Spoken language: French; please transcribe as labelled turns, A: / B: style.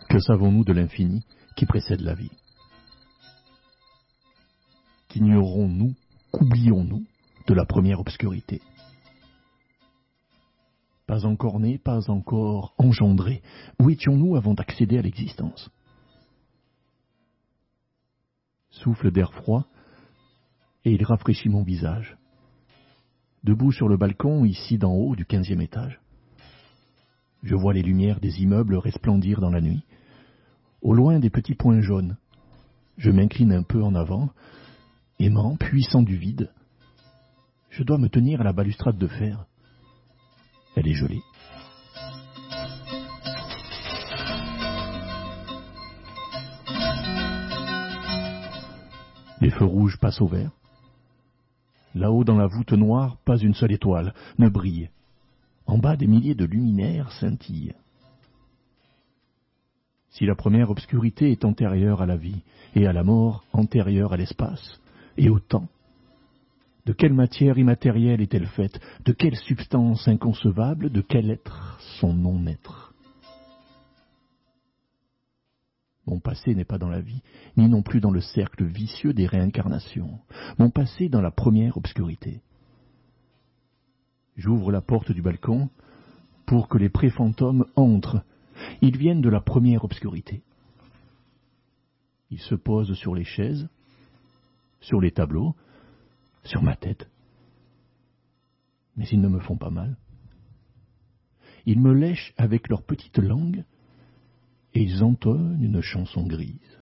A: Que savons-nous de l'infini qui précède la vie? Qu'ignorons-nous, qu'oublions-nous de la première obscurité? Pas encore nés, pas encore engendrés, où étions-nous avant d'accéder à l'existence? Souffle d'air froid, et il rafraîchit mon visage. Debout sur le balcon, ici d'en haut du 15e étage, je vois les lumières des immeubles resplendir dans la nuit. Au loin des petits points jaunes, je m'incline un peu en avant, aimant, puissant du vide. Je dois me tenir à la balustrade de fer. Elle est gelée. Les feux rouges passent au vert. Là-haut dans la voûte noire, pas une seule étoile ne brille. En bas, des milliers de luminaires scintillent. Si la première obscurité est antérieure à la vie, et à la mort antérieure à l'espace, et au temps, de quelle matière immatérielle est-elle faite? De quelle substance inconcevable? De quel être son non-être? Mon passé n'est pas dans la vie, ni non plus dans le cercle vicieux des réincarnations. Mon passé est dans la première obscurité. J'ouvre la porte du balcon pour que les pré-fantômes entrent. Ils viennent de la première obscurité. Ils se posent sur les chaises, sur les tableaux, sur ma tête. Mais ils ne me font pas mal. Ils me lèchent avec leur petite langue et ils entonnent une chanson grise.